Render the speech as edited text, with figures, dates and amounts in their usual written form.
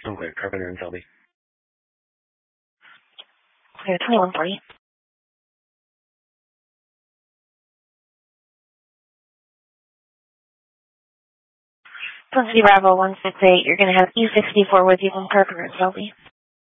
Okay, Carpenter and Selby. Clear 2140. Twin City Bravo 168, you're going to have E64 with you from Carpenter and Selby.